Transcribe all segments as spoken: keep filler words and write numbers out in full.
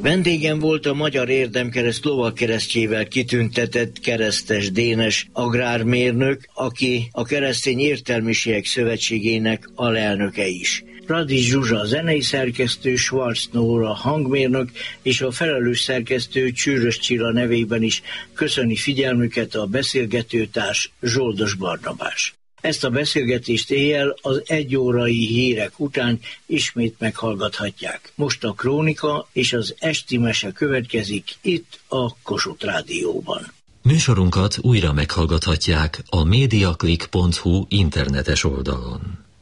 Vendégem volt a Magyar Érdemkereszt lovagkeresztjével kitüntetett Keresztes Dénes agrármérnök, aki a Keresztény Értelmiségek Szövetségének alelnöke is. Radics Zsuzsa zenei szerkesztő, Schwarz Nóra hangmérnök és a felelős szerkesztő Csűrös Csilla nevében is köszöni figyelmüket a beszélgetőtárs Zsoldos Barnabás. Ezt a beszélgetést éjjel az egyórai hírek után ismét meghallgathatják. Most a krónika és az esti mese következik itt a Kossuth Rádióban. Műsorunkat újra meghallgathatják a mediaclick pont hu internetes oldalon.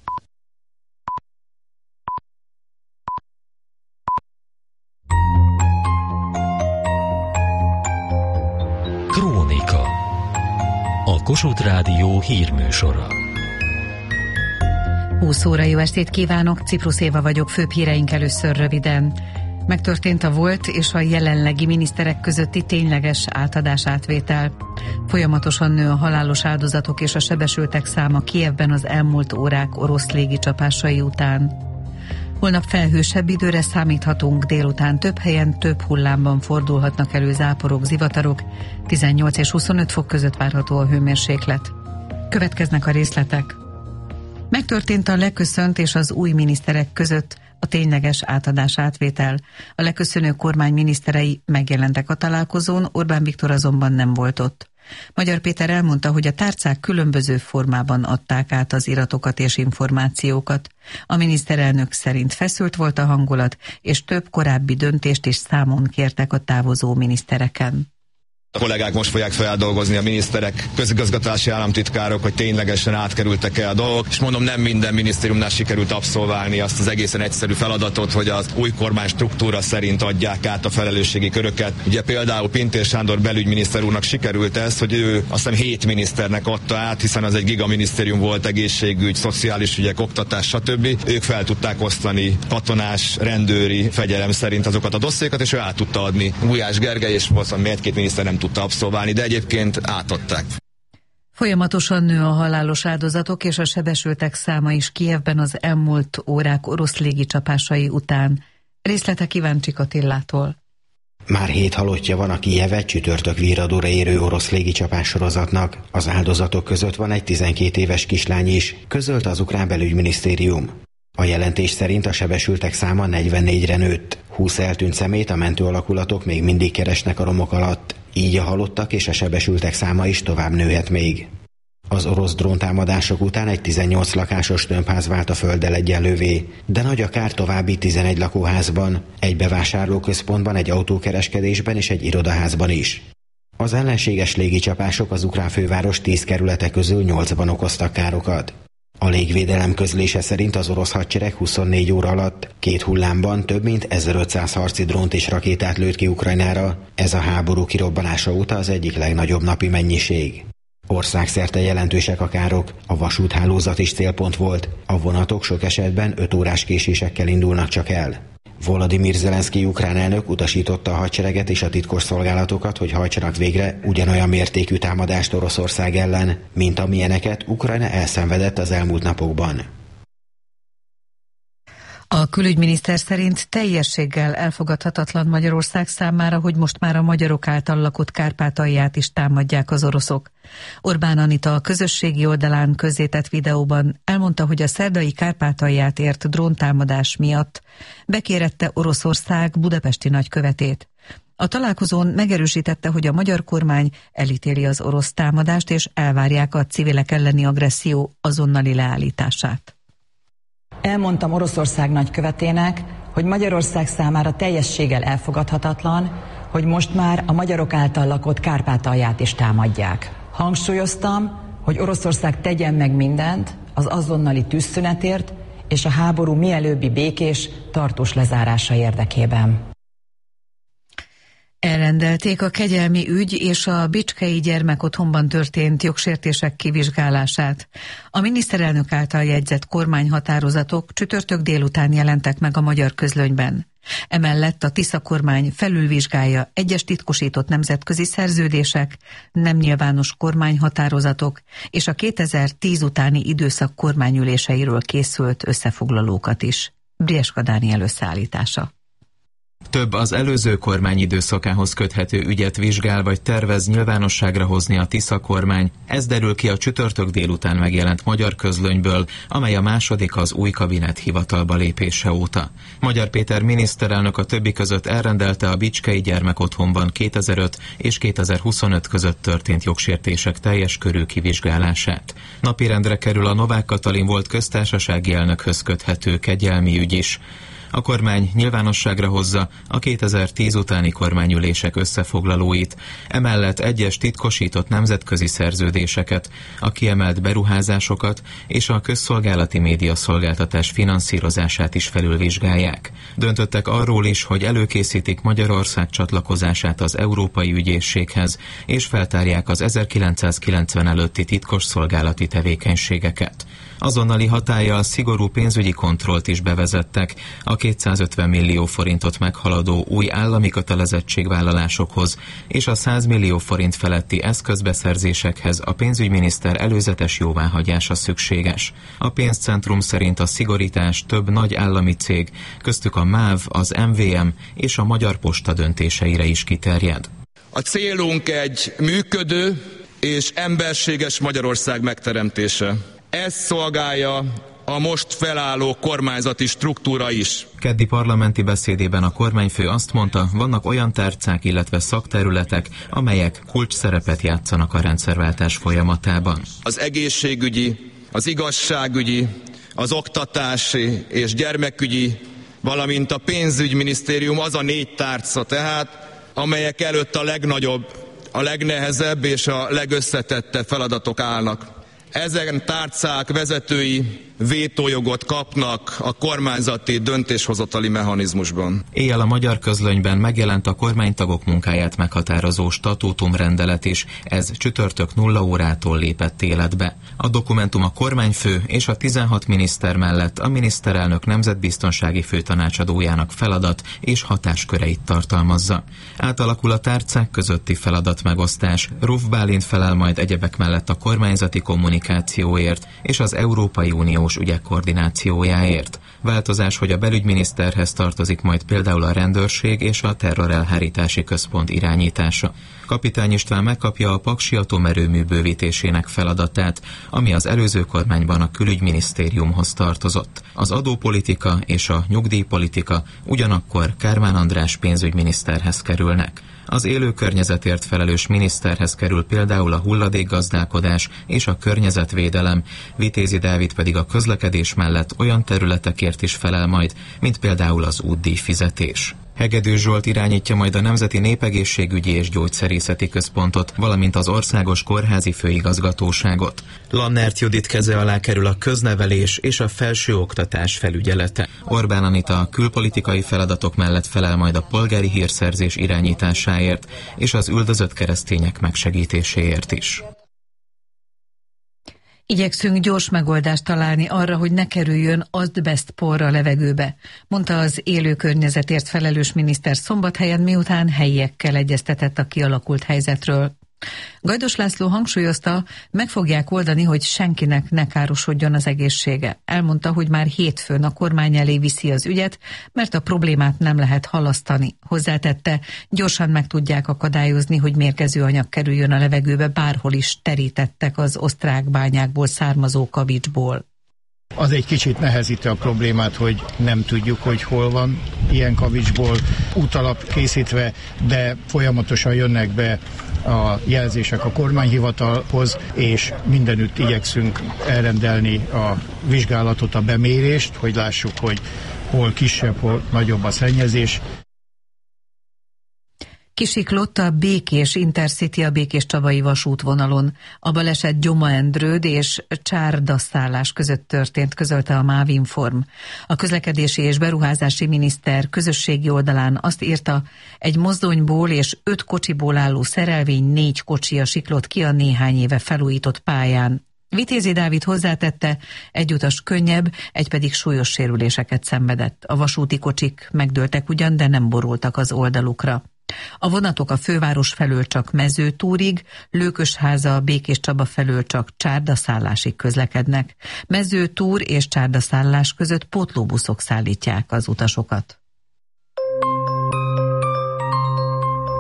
Krónika. A Kossuth Rádió hírműsora. húsz óra, jó estét kívánok, Ciprus Éva vagyok, főbb híreink először röviden. Megtörtént a volt és a jelenlegi miniszterek közötti tényleges átadás-átvétel. Folyamatosan nő a halálos áldozatok és a sebesültek száma Kijevben az elmúlt órák orosz légicsapásai után. Holnap felhősebb időre számíthatunk, délután több helyen, több hullámban fordulhatnak elő záporok, zivatarok, tizennyolc és huszonöt fok között várható a hőmérséklet. Következnek a részletek. Megtörtént a leköszönt és az új miniszterek között a tényleges átadás-átvétel. A leköszönő kormány miniszterei megjelentek a találkozón, Orbán Viktor azonban nem volt ott. Magyar Péter elmondta, hogy a tárcák különböző formában adták át az iratokat és információkat. A miniszterelnök szerint feszült volt a hangulat, és több korábbi döntést is számon kértek a távozó minisztereken. A kollégák most fogják feldolgozni, a miniszterek, közigazgatási államtitkárok, hogy ténylegesen átkerültek-e a dolgok, és mondom, nem minden minisztériumnál sikerült abszolválni azt az egészen egyszerű feladatot, hogy az új kormány struktúra szerint adják át a felelősségi köröket. Ugye például Pintér Sándor belügyminiszter úrnak sikerült ez, hogy ő azt hiszem hét miniszternek adta át, hiszen az egy gigaminisztérium volt, egészségügy, szociális ügyek, oktatás, stb. Ők fel tudták osztani katonás, rendőri fegyelem szerint azokat a dossziékat, és ő át tudta adni. Gulyás Gergely és valószínűleg egy-két miniszter nem tudta abszolválni, de egyébként átadták. Folyamatosan nő a halálos áldozatok és a sebesültek száma is Kijevben az elmúlt órák orosz légicsapásai után. Részletek Iváncsik Attillától. Már hét halottja van a Kijevet csütörtök virradóra érő orosz légicsapás sorozatnak. Az áldozatok között van egy tizenkét éves kislány is, közölte az ukrán belügyminisztérium. A jelentés szerint a sebesültek száma negyvennégyre nőtt. húsz eltűnt szemét a mentő alakulatok még mindig keresnek a romok alatt, így a halottak és a sebesültek száma is tovább nőhet még. Az orosz dróntámadások után egy tizennyolc lakásos tömbház vált a földdel egyenlővé, de nagy a kár további tizenegy lakóházban, egy bevásárlóközpontban, egy autókereskedésben és egy irodaházban is. Az ellenséges légicsapások az ukrán főváros tíz kerülete közül nyolcban okoztak károkat. A légvédelem közlése szerint az orosz hadsereg huszonnégy óra alatt két hullámban több mint ezerötszáz harci drónt és rakétát lőtt ki Ukrajnára. Ez a háború kirobbanása óta az egyik legnagyobb napi mennyiség. Országszerte jelentősek a károk, a vasúthálózat is célpont volt, a vonatok sok esetben öt órás késésekkel indulnak csak el. Volodymyr Zelenszky ukrán elnök utasította a hadsereget és a titkos szolgálatokat, hogy hajtsanak végre ugyanolyan mértékű támadást Oroszország ellen, mint amilyeneket Ukrajna elszenvedett az elmúlt napokban. A külügyminiszter szerint teljességgel elfogadhatatlan Magyarország számára, hogy most már a magyarok által lakott Kárpátalját is támadják az oroszok. Orbán Anita a közösségi oldalán közzétett videóban elmondta, hogy a szerdai Kárpátalját ért dróntámadás miatt bekérette Oroszország budapesti nagykövetét. A találkozón megerősítette, hogy a magyar kormány elítéli az orosz támadást, és elvárják a civilek elleni agresszió azonnali leállítását. Elmondtam Oroszország nagykövetének, hogy Magyarország számára teljességgel elfogadhatatlan, hogy most már a magyarok által lakott Kárpátalját is támadják. Hangsúlyoztam, hogy Oroszország tegyen meg mindent az azonnali tűzszünetért és a háború mielőbbi békés, tartós lezárása érdekében. Elrendelték a kegyelmi ügy és a bicskei gyermekotthonban történt jogsértések kivizsgálását. A miniszterelnök által jegyzett kormányhatározatok csütörtök délután jelentek meg a Magyar Közlönyben. Emellett a Tisza kormány felülvizsgálja egyes titkosított nemzetközi szerződések, nem nyilvános kormányhatározatok és a kétezer-tíz utáni időszak kormányüléseiről készült összefoglalókat is. Brieska Dániel összeállítása. Több az előző kormány időszakához köthető ügyet vizsgál vagy tervez nyilvánosságra hozni a Tisza kormány. Ez derül ki a csütörtök délután megjelent Magyar Közlönyből, amely a második az új kabinet hivatalba lépése óta. Magyar Péter miniszterelnök a többi között elrendelte a Bicskei Gyermekotthonban kétezer-öt és kétezer-huszonöt között történt jogsértések teljes körű kivizsgálását. Napirendre kerül a Novák Katalin volt köztársasági elnökhöz köthető kegyelmi ügy is. A kormány nyilvánosságra hozza a kétezer-tíz utáni kormányülések összefoglalóit, emellett egyes titkosított nemzetközi szerződéseket, a kiemelt beruházásokat és a közszolgálati médiaszolgáltatás finanszírozását is felülvizsgálják. Döntöttek arról is, hogy előkészítik Magyarország csatlakozását az Európai Ügyészséghez, és feltárják az ezerkilencszázkilencven előtti titkosszolgálati tevékenységeket. Azonnali hatállyal szigorú pénzügyi kontrollt is bevezettek a kétszázötven millió forintot meghaladó új állami kötelezettségvállalásokhoz és a száz millió forint feletti eszközbeszerzésekhez a pénzügyminiszter előzetes jóváhagyása szükséges. A pénzcentrum szerint a szigorítás több nagy állami cég, köztük a MÁV, az em vé em és a Magyar Posta döntéseire is kiterjed. A célunk egy működő és emberséges Magyarország megteremtése. Ez szolgálja a most felálló kormányzati struktúra is. Keddi parlamenti beszédében a kormányfő azt mondta, vannak olyan tárcák, illetve szakterületek, amelyek kulcs szerepet játszanak a rendszerváltás folyamatában. Az egészségügyi, az igazságügyi, az oktatási és gyermekügyi, valamint a pénzügyminisztérium az a négy tárca tehát, amelyek előtt a legnagyobb, a legnehezebb és a legösszetettebb feladatok állnak. Ezen tárcák vezetői vétójogot kapnak a kormányzati döntéshozatali mechanizmusban. Éjjel a Magyar Közlönyben megjelent a kormánytagok munkáját meghatározó statútumrendelet is, ez csütörtök nulla órától lépett életbe. A dokumentum a kormányfő és a tizenhat miniszter mellett a miniszterelnök nemzetbiztonsági főtanácsadójának feladat és hatásköreit tartalmazza. Átalakul a tárcák közötti feladatmegosztás, Ruf Bálint felel majd egyebek mellett a kormányzati kommunikációért és az Európai Uniós ügyek koordinációjáért. Változás, hogy a belügyminiszterhez tartozik majd például a rendőrség és a terrorelhárítási központ irányítása. Kapitány István megkapja a Paksi atomerőmű bővítésének feladatát, ami az előző kormányban a külügyminisztériumhoz tartozott. Az adópolitika és a nyugdíjpolitika ugyanakkor Kármán András pénzügyminiszterhez kerülnek. Az élő környezetért felelős miniszterhez kerül például a hulladékgazdálkodás és a környezetvédelem, Vitézi Dávid pedig a közlekedés mellett olyan területekért is felel majd, mint például az útdíjfizetés. Hegedűs Zsolt irányítja majd a Nemzeti Népegészségügyi és Gyógyszerészeti Központot, valamint az Országos Kórházi Főigazgatóságot. Lannert Judit keze alá kerül a köznevelés és a felsőoktatás felügyelete. Orbán Anita a külpolitikai feladatok mellett felel majd a polgári hírszerzés irányításáért és az üldözött keresztények megsegítéséért is. Igyekszünk gyors megoldást találni arra, hogy ne kerüljön azbesztpor a levegőbe, mondta az élő környezetért felelős miniszter Szombathelyen, miután helyiekkel egyeztetett a kialakult helyzetről. Gajdos László hangsúlyozta, meg fogják oldani, hogy senkinek ne károsodjon az egészsége. Elmondta, hogy már hétfőn a kormány elé viszi az ügyet, mert a problémát nem lehet halasztani. Hozzátette, gyorsan meg tudják akadályozni, hogy mérgező anyag kerüljön a levegőbe, bárhol is terítettek az osztrák bányákból származó kavicsból. Az egy kicsit nehezíti a problémát, hogy nem tudjuk, hogy hol van ilyen kavicsból útalap készítve, de folyamatosan jönnek be a jelzések a kormányhivatalhoz, és mindenütt igyekszünk elrendelni a vizsgálatot, a bemérést, hogy lássuk, hogy hol kisebb, hol nagyobb a szennyezés. Kisiklott a Békés Intercity a Békés-Csabai vasútvonalon. A baleset Gyoma-Endrőd és Csárdaszállás között történt, közölte a Mávinform. A közlekedési és beruházási miniszter közösségi oldalán azt írta, egy mozdonyból és öt kocsiból álló szerelvény négy kocsia siklott ki a néhány éve felújított pályán. Vitézi Dávid hozzátette, egy utas könnyebb, egy pedig súlyos sérüléseket szenvedett. A vasúti kocsik megdőltek ugyan, de nem borultak az oldalukra. A vonatok a főváros felől csak Mezőtúrig, Lőkösháza, Békéscsaba felől csak Csárdaszállásig közlekednek. Mezőtúr és Csárdaszállás között pótlóbuszok szállítják az utasokat.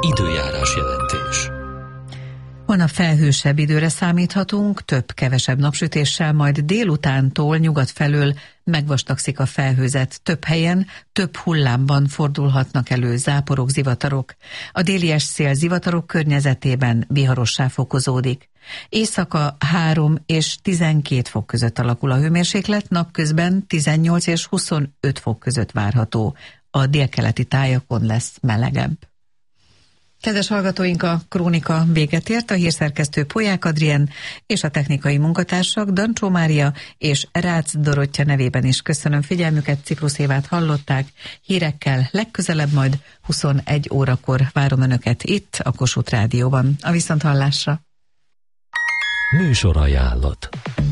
Időjárás jelentés. Holnap felhősebb időre számíthatunk, több-kevesebb napsütéssel, majd délutántól nyugat felől megvastagszik a felhőzet. Több helyen, több hullámban fordulhatnak elő záporok, zivatarok. A déli esszél zivatarok környezetében viharossá fokozódik. Éjszaka három és tizenkét fok között alakul a hőmérséklet, napközben tizennyolc és huszonöt fok között várható. A délkeleti tájakon lesz melegebb. Kedves hallgatóink, a krónika véget ért, a hírszerkesztő Polyák Adrien és a technikai munkatársak Dancsó Mária és Rácz Dorottya nevében is köszönöm figyelmüket, Ciprusz Évát hallották, hírekkel legközelebb majd huszonegy órakor várom Önöket itt a Kossuth Rádióban. A viszonthallásra! Műsorajánlat.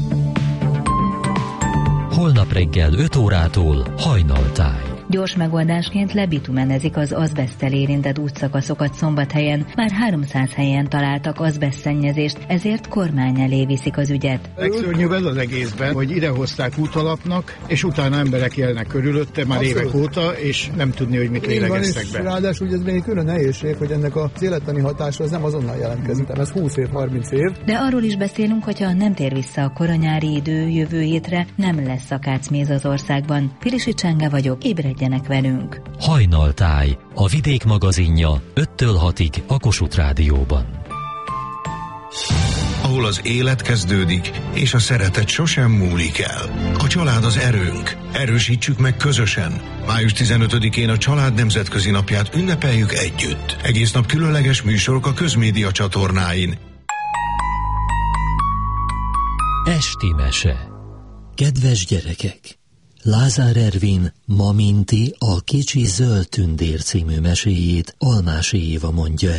Holnap reggel öt órától Hajnaltáj. Gyors megoldásként lebitumenezik az azbeszttel érintett útszakaszokat Szombathelyen. Már háromszáz helyen találtak azbesztszennyezést, ezért kormány elé viszik az ügyet. Legszörnyűbb ez az egészben, hogy idehozták útalapnak, és utána emberek élnek körülötte már Abszolút. évek óta, és nem tudni, hogy mit lélegeztek be. Ráadásul ugye ez még külön nehézség, hogy ennek az élettani hatása az nem azonnal jelentkezik, ez húsz év, harminc év. De arról is beszélünk, hogyha nem tér vissza a koronyári idő jövő hétre, nem lesz szakácméz az országban. Pirisi Csenge vagyok, ébredj velünk. Hajnaltáj, a Vidék magazinja öttől hatig a Kossuth Rádióban. Ahol az élet kezdődik, és a szeretet sosem múlik el. A család az erőnk. Erősítsük meg közösen. május tizenötödikén a Család Nemzetközi Napját ünnepeljük együtt. Egész nap különleges műsorok a közmédia csatornáin. Esti mese. Kedves gyerekek! Lázár Ervin Ma Minti a Kicsi Zöld Tündér című meséjét Almási Éva mondja el.